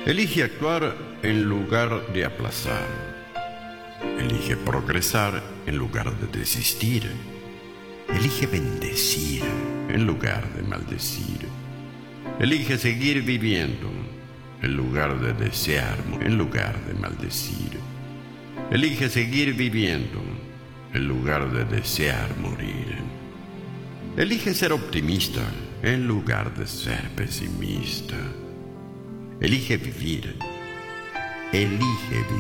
Elige actuar en lugar de aplazar. Elige progresar en lugar de desistir. Elige bendecir en lugar de maldecir. Elige seguir viviendo en lugar de desear, en lugar de maldecir. Elige seguir viviendo en lugar de desear morir. Elige ser optimista en lugar de ser pesimista. Elige vivir. Elige vivir.